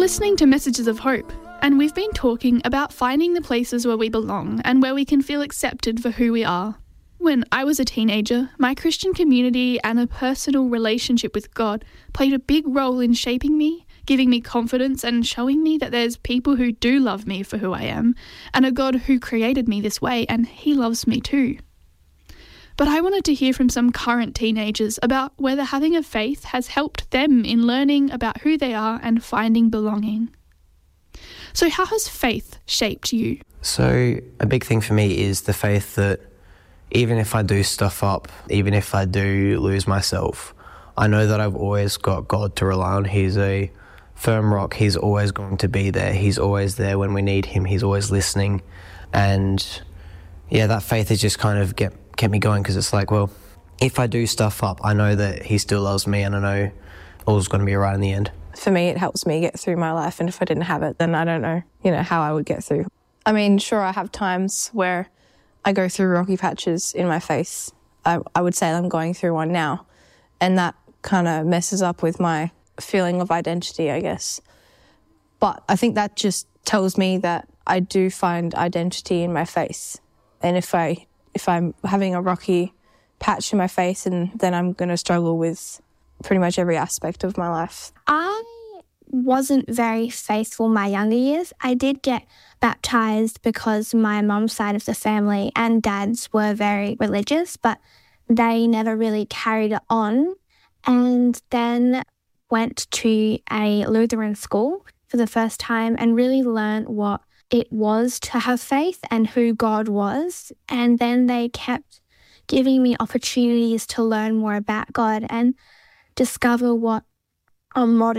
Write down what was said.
listening to Messages of Hope, and we've been talking about finding the places where we belong and where we can feel accepted for who we are. When I was a teenager, my Christian community and a personal relationship with God played a big role in shaping me, giving me confidence and showing me that there's people who do love me for who I am, and a God who created me this way and He loves me too. But I wanted to hear from some current teenagers about whether having a faith has helped them in learning about who they are and finding belonging. So how has faith shaped you? So a big thing for me is the faith that even if I do stuff up, even if I do lose myself, I know that I've always got God to rely on. He's a firm rock. He's always going to be there. He's always there when we need Him. He's always listening. And yeah, that faith has just kind of kept me going, because it's like, well, if I do stuff up, I know that He still loves me and I know all's going to be all right in the end. For me, it helps me get through my life, and if I didn't have it, then I don't know, how I would get through. I mean, sure, I have times where I go through rocky patches in my faith. I would say I'm going through one now, and that kind of messes up with my feeling of identity, I guess. But I think that just tells me that I do find identity in my faith. And if I'm having a rocky patch in my face, and then I'm going to struggle with pretty much every aspect of my life. I wasn't very faithful my younger years. I did get baptised because my mum's side of the family and dad's were very religious, but they never really carried it on. And then went to a Lutheran school for the first time and really learned what it was to have faith and who God was. And then they kept giving me opportunities to learn more about God and discover what a modern